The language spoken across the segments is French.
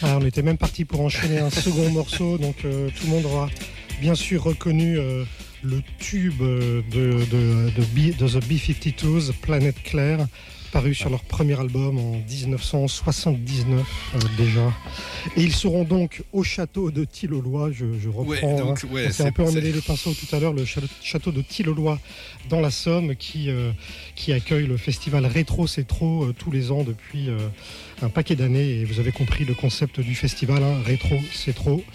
Ah, on était même parti pour enchaîner un second morceau, donc tout le monde aura bien sûr reconnu le tube de The B-52s, Planète Claire, paru sur leur premier album en 1979 déjà. Et ils seront donc au château de Tilloloy, je reprends, on s'est un peu emmêlé les pinceaux tout à l'heure, le château de Tilloloy dans la Somme qui accueille le festival Rétro C'est Trop tous les ans depuis un paquet d'années, et vous avez compris le concept du festival, hein, Rétro C'est Trop.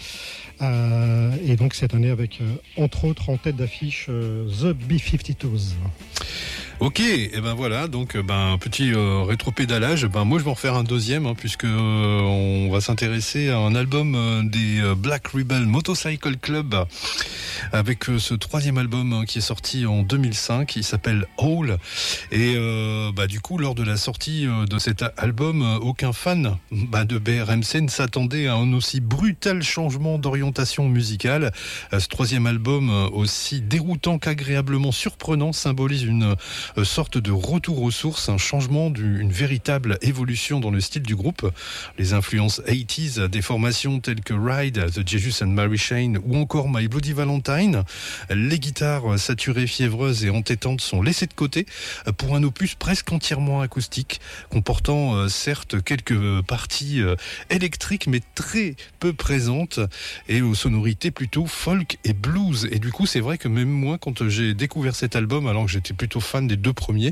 Et donc cette année avec entre autres en tête d'affiche The B-52s. Ok, et ben voilà, donc petit rétro-pédalage. Moi je vais en faire un deuxième, hein, puisque on va s'intéresser à un album des Black Rebel Motorcycle Club, avec ce troisième album qui est sorti en 2005, il s'appelle Hole. Et du coup, lors de la sortie de cet album, aucun fan de BRMC ne s'attendait à un aussi brutal changement d'orientation musicale. Ce troisième album, aussi déroutant qu'agréablement surprenant, symbolise une sorte de retour aux sources, un changement, une véritable évolution dans le style du groupe. Les influences 80s des formations telles que Ride, The Jesus and Mary Chain ou encore My Bloody Valentine, les guitares saturées, fiévreuses et entêtantes sont laissées de côté pour un opus presque entièrement acoustique, comportant certes quelques parties électriques mais très peu présentes et aux sonorités plutôt folk et blues. Et du coup, c'est vrai que même moi, quand j'ai découvert cet album, alors que j'étais plutôt fan des deux premiers,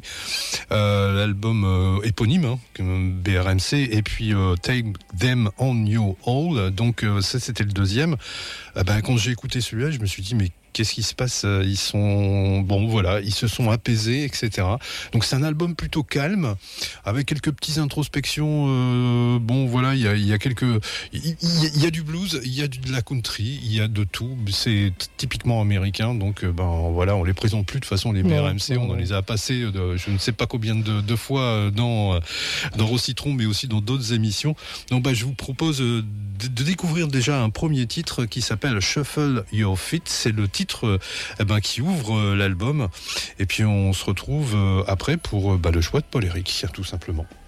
l'album éponyme, hein, BRMC, et puis Take Them On You All, donc ça c'était le deuxième. Quand j'ai écouté celui-là, je me suis dit mais qu'est-ce qui se passe ? Ils se sont apaisés, etc. Donc c'est un album plutôt calme, avec quelques petites introspections. Il y a du blues, il y a de la country, il y a de tout. C'est typiquement américain, donc on les présente plus de toute façon les BRMC. On en les a passés, je ne sais pas combien de fois dans Rocitron, mais aussi dans d'autres émissions. Donc je vous propose de découvrir déjà un premier titre qui s'appelle Shuffle Your Feet. C'est le titre qui ouvre l'album, et puis on se retrouve après pour le choix de Paul Eric, tout simplement.